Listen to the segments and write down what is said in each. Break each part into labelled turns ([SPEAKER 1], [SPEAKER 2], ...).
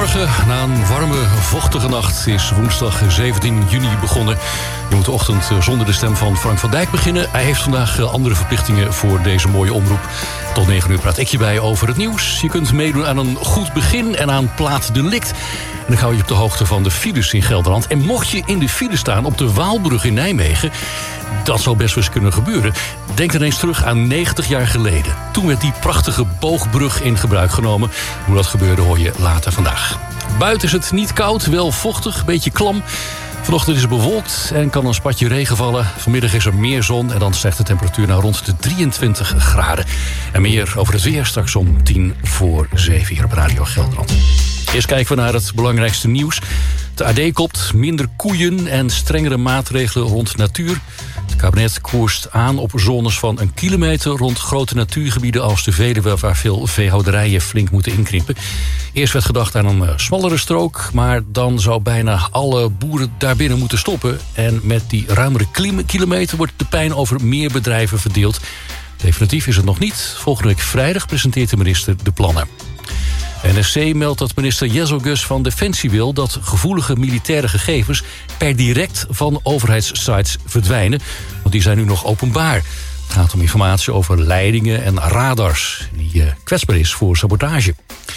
[SPEAKER 1] Goedemorgen. Na een warme, vochtige nacht is woensdag 17 juni begonnen. Je moet de ochtend zonder de stem van Frank van Dijk beginnen. Hij heeft vandaag andere verplichtingen voor deze mooie omroep. Tot 9 uur praat ik je bij over het nieuws. Je kunt meedoen aan een goed begin en aan Plaat Delict. En dan hou je op de hoogte van de files in Gelderland. En mocht je in de file staan op de Waalbrug in Nijmegen, dat zou best wel eens kunnen gebeuren. Denk dan eens terug aan 90 jaar geleden. Toen werd die prachtige boogbrug in gebruik genomen. Hoe dat gebeurde hoor je later vandaag. Buiten is het niet koud, wel vochtig, een beetje klam. Vanochtend is het bewolkt en kan een spatje regen vallen. Vanmiddag is er meer zon en dan stijgt de temperatuur naar rond de 23 graden. En meer over het weer straks om 6:50 hier op Radio Gelderland. Eerst kijken we naar het belangrijkste nieuws. De AD kopt minder koeien en strengere maatregelen rond natuur. Het kabinet koerst aan op zones van 1 kilometer rond grote natuurgebieden als de Veluwe, waar veel veehouderijen flink moeten inkrimpen. Eerst werd gedacht aan een smallere strook, maar dan zou bijna alle boeren daarbinnen moeten stoppen. En met die ruimere kilometer wordt de pijn over meer bedrijven verdeeld. Definitief is het nog niet. Volgende week vrijdag presenteert de minister de plannen. NRC meldt dat minister Jezelgus van Defensie wil dat gevoelige militaire gegevens per direct van overheidssites verdwijnen, want die zijn nu nog openbaar. Het gaat om informatie over leidingen en radars, die kwetsbaar is voor sabotage.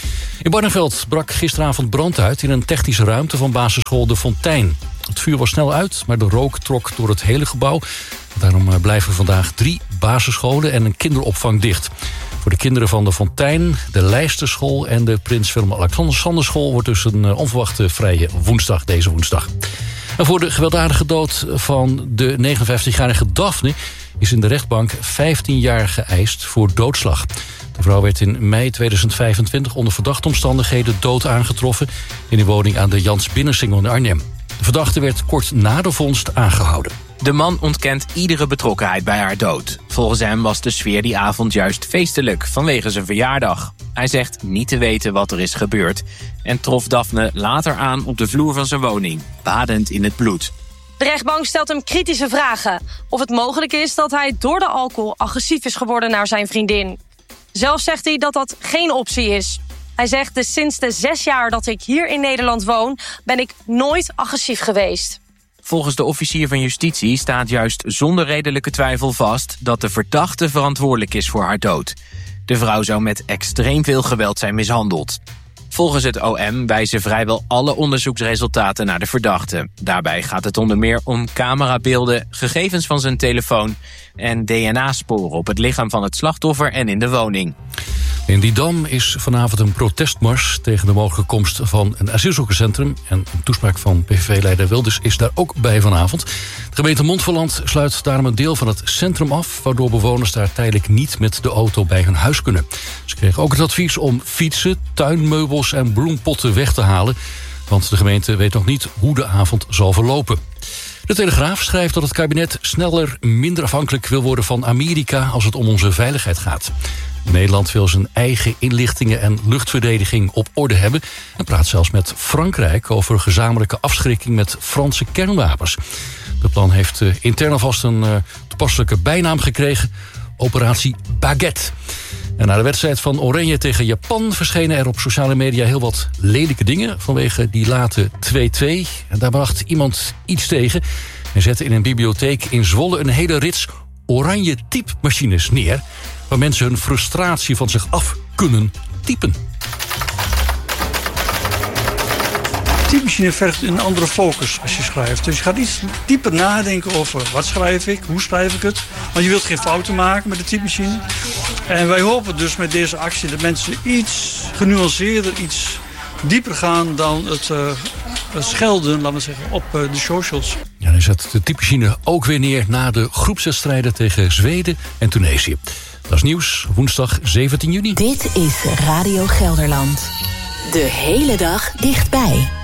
[SPEAKER 1] In Barneveld brak gisteravond brand uit in een technische ruimte van basisschool De Fontein. Het vuur was snel uit, maar de rook trok door het hele gebouw. Daarom blijven vandaag 3 basisscholen en een kinderopvang dicht. Voor de kinderen van De Fontein, de Leijsterschool en de Prins Willem-Alexanderschool wordt dus een onverwachte vrije woensdag, deze woensdag. En voor de gewelddadige dood van de 59-jarige Daphne is in de rechtbank 15 jaar geëist voor doodslag. De vrouw werd in mei 2025 onder verdachte omstandigheden dood aangetroffen in een woning aan de Jans Binnensingel in Arnhem. De verdachte werd kort na de vondst aangehouden.
[SPEAKER 2] De man ontkent iedere betrokkenheid bij haar dood. Volgens hem was de sfeer die avond juist feestelijk vanwege zijn verjaardag. Hij zegt niet te weten wat er is gebeurd en trof Daphne later aan op de vloer van zijn woning, badend in het bloed.
[SPEAKER 3] De rechtbank stelt hem kritische vragen. Of het mogelijk is dat hij door de alcohol agressief is geworden naar zijn vriendin. Zelf zegt hij dat dat geen optie is. Hij zegt, sinds de 6 jaar dat ik hier in Nederland woon, ben ik nooit agressief geweest.
[SPEAKER 2] Volgens de officier van justitie staat juist zonder redelijke twijfel vast dat de verdachte verantwoordelijk is voor haar dood. De vrouw zou met extreem veel geweld zijn mishandeld. Volgens het OM wijzen vrijwel alle onderzoeksresultaten naar de verdachte. Daarbij gaat het onder meer om camerabeelden, gegevens van zijn telefoon en DNA-sporen op het lichaam van het slachtoffer en in de woning.
[SPEAKER 1] In Didam is vanavond een protestmars tegen de mogelijke komst van een asielzoekerscentrum. En een toespraak van PVV-leider Wilders is daar ook bij vanavond. De gemeente Montferland sluit daarom een deel van het centrum af, waardoor bewoners daar tijdelijk niet met de auto bij hun huis kunnen. Ze kregen ook het advies om fietsen, tuinmeubels en bloempotten weg te halen, want de gemeente weet nog niet hoe de avond zal verlopen. De Telegraaf schrijft dat het kabinet sneller minder afhankelijk wil worden van Amerika als het om onze veiligheid gaat. Nederland wil zijn eigen inlichtingen en luchtverdediging op orde hebben en praat zelfs met Frankrijk over gezamenlijke afschrikking met Franse kernwapens. Het plan heeft intern alvast een toepasselijke bijnaam gekregen: Operatie Baguette. En na de wedstrijd van Oranje tegen Japan verschenen er op sociale media heel wat lelijke dingen vanwege die late 2-2. En daar bracht iemand iets tegen en zette in een bibliotheek in Zwolle een hele rits oranje typemachines neer, waar mensen hun frustratie van zich af kunnen typen.
[SPEAKER 4] De typemachine vergt een andere focus als je schrijft. Dus je gaat iets dieper nadenken over wat schrijf ik, hoe schrijf ik het. Want je wilt geen fouten maken met de typemachine. En wij hopen dus met deze actie dat mensen iets genuanceerder, iets dieper gaan dan het schelden, laten we zeggen, op de socials.
[SPEAKER 1] Ja, dan zet de typemachine ook weer neer na de groepswedstrijden tegen Zweden en Tunesië. Dat is nieuws, woensdag 17 juni.
[SPEAKER 5] Dit is Radio Gelderland. De hele dag dichtbij.